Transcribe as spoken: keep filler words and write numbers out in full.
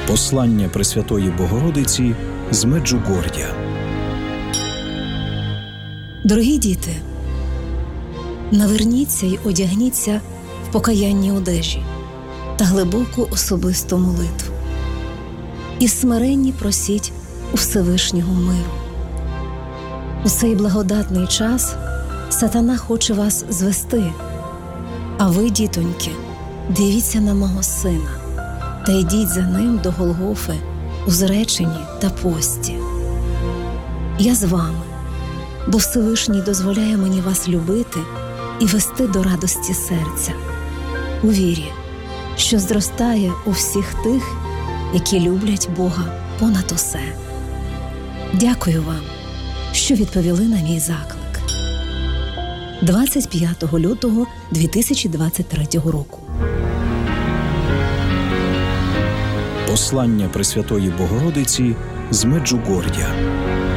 Послання Пресвятої Богородиці з Меджугор'я. Дорогі діти, наверніться й одягніться в покаянні одежі та глибоку особисту молитву. І смиренні просіть у Всевишнього миру. У цей благодатний час сатана хоче вас звести, а ви, дітоньки, дивіться на мого сина та йдіть за ним до Голгофи у зреченні та пості. Я з вами, бо Всевишній дозволяє мені вас любити і вести до радості серця, у вірі, що зростає у всіх тих, які люблять Бога понад усе. Дякую вам, що відповіли на мій заклик. двадцять п'ятого лютого дві тисячі двадцять третього року. Послання Пресвятої Богородиці з Меджугор'я.